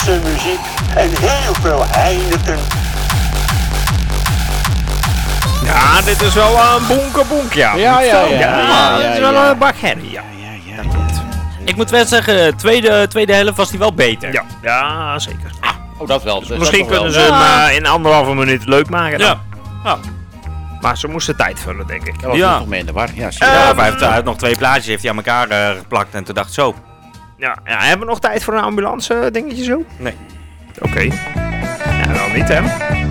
Duitse muziek en heel veel Heineken. Ja, dit is wel een bonk, ja. Ja. Dit is wel een bak herrie, ja. Ik moet wel zeggen, tweede helft was hij wel beter. Ja, zeker. Oh, dat wel. Misschien kunnen ze hem in 1,5 minuut leuk maken. Dan. Ja. Maar ze moesten tijd vullen, denk ik. Dat was nog mee in de war. Ja, Ja, hij heeft nog 2 plaatjes heeft hij aan elkaar geplakt en toen dacht ik zo. Ja, hebben we nog tijd voor een ambulance dingetje zo? Nee. Oké. Ja, dan niet, hè.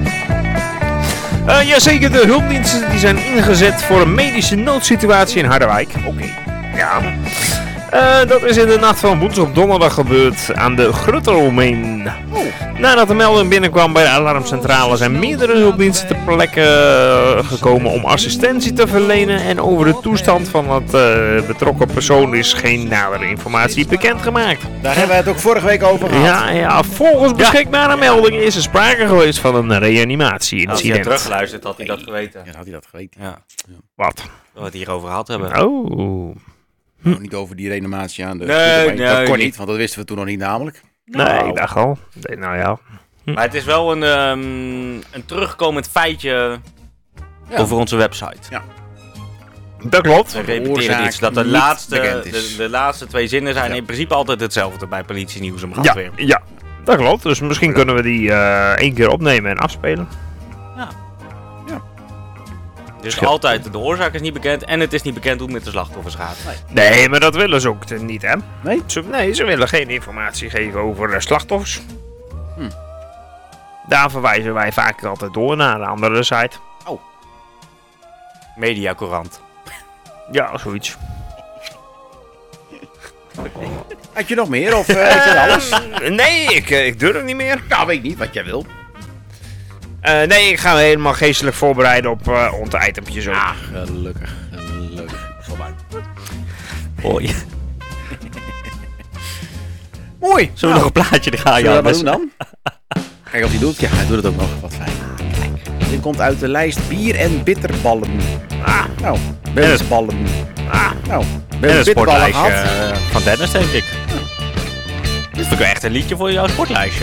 Jazeker, de hulpdiensten die zijn ingezet voor een medische noodsituatie in Harderwijk. Oké. Ja. Dat is in de nacht van woensdag op donderdag gebeurd aan de Gruttelmeen. Nadat de melding binnenkwam bij de alarmcentrale zijn meerdere hulpdiensten ter plekke gekomen om assistentie te verlenen. En over de toestand van het betrokken persoon is geen nadere informatie bekendgemaakt. Daar hebben we het ook vorige week over gehad. Ja, volgens beschikbare melding is er sprake geweest van een reanimatie-incident. Als hij had teruggeluisterd had hij dat geweten. Ja, had hij dat geweten. Ja. Wat? Dat we het hierover gehad hebben. Oh. Niet over die reanimatie aan de... Nee, dat kon niet. niet, want dat wisten we toen nog niet namelijk. Nee, ik dacht al. Nee, nou ja. Maar het is wel een terugkomend feitje over onze website. Ja. Dat klopt. We repeteren Oorzaak iets dat de niet laatste, bekend is. de laatste 2 zinnen zijn in principe altijd hetzelfde bij politienieuws om Ja, weer. ja, dat klopt. Dus misschien kunnen we die 1 keer opnemen en afspelen. Dus altijd de oorzaak is niet bekend en het is niet bekend hoe het met de slachtoffers gaat. Nee, maar dat willen ze ook niet, hè? Nee? Ze willen geen informatie geven over slachtoffers. Daar verwijzen wij vaak altijd door naar een andere site. Mediacourant. Ja, zoiets. Had je nog meer of is dat alles? Nee, ik durf niet meer. Nou, weet ik niet wat jij wil. Nee, ik ga me helemaal geestelijk voorbereiden op onze itempjes ook. Gelukkig. Mooi. Mooi. Zullen we nog een plaatje gaan? Zullen we dat maar doen dan? Kijk of hij doet. Ja, hij doet het ook nog. Wat fijn. Dit komt uit de lijst bier en bitterballen. Nou, bitterballen. Nou, En een bitterballen sportlijstje gehad. van Dennis, denk ik. Dit is toch echt een liedje voor jouw sportlijstje.